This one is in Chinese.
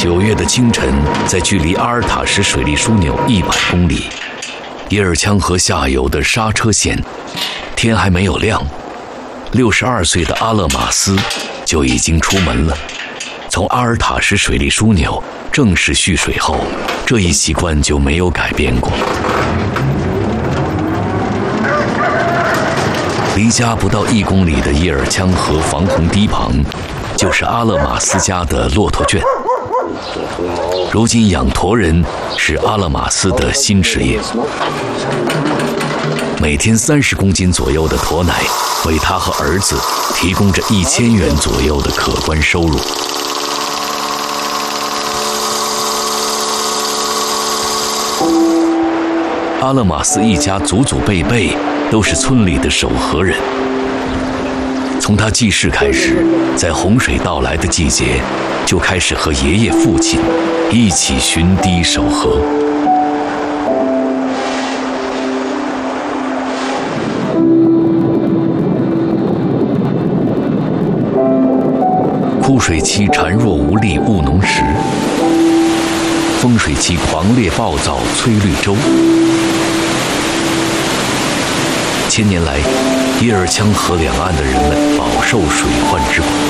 9月的清晨，在距离阿尔塔什水利枢纽100公里，耶尔羌河下游的刹车县，天还没有亮，62岁的阿勒马斯就已经出门了。从阿尔塔什水利枢纽正式蓄水后，这一习惯就没有改变过。离家不到1公里的耶尔羌河防洪堤旁，就是阿勒马斯家的骆驼圈。如今养驼人是阿勒马斯的新职业，每天30公斤左右的驼奶，为他和儿子提供着1000元左右的可观收入。阿勒马斯一家祖祖辈辈都是村里的守河人。从他记事开始，在洪水到来的季节，就开始和爷爷、父亲一起巡堤守河。枯水期孱弱无力务农时，丰水期狂烈暴躁催绿洲。千年来，耶尔羌河两岸的人们饱受水患之苦。